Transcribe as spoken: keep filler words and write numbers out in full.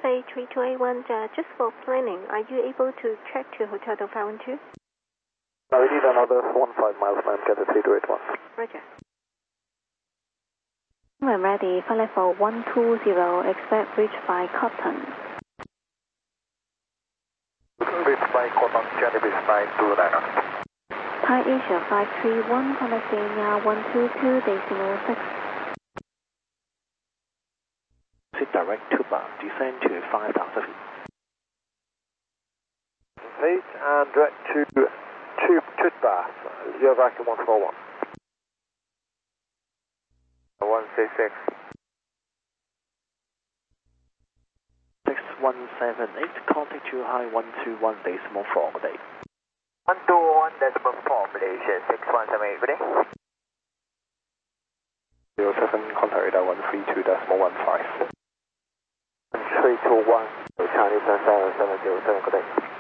Cathay three two eight one, uh, just for planning, are you able to check to Hotel Delta one two? No, we need another one five miles, ma'am, Cathay three two eight one. Roger. When ready, flight level one two zero, expect reach by Cotton. Reach by Cotton, Johnny Beach nine two nine. Thai Asia five three one, California one two two decimal six. Direct to bar, descend to five thousand feet. Feet and direct to Tube Tutbath, zero vacuum one four one. one six six. six one seven eight, contact to high one two one decimal four, good day. one two one decimal four, Malaysia, six one seven eight, good day. zero seven, contact radar one three two decimal one five. three two one, Chinese seven seven zero seven, good day.